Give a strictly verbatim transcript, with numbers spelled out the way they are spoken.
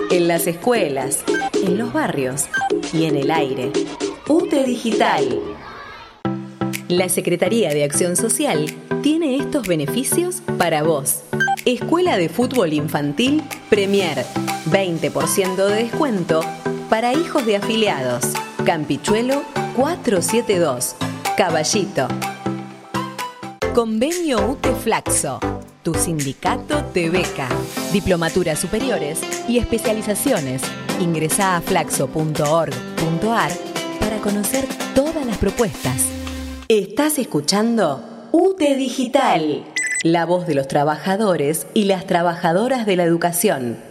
en las escuelas, en los barrios y en el aire. U T E Digital. La Secretaría de Acción Social tiene estos beneficios para vos. Escuela de Fútbol Infantil Premier. veinte por ciento de descuento para hijos de afiliados. Campichuelo cuatrocientos setenta y dos. Caballito. Convenio U T E Flaxo. Tu sindicato te beca. Diplomaturas superiores y especializaciones. Ingresá a flaxo punto org punto ar para conocer todas las propuestas. Estás escuchando U T E Digital, la voz de los trabajadores y las trabajadoras de la educación.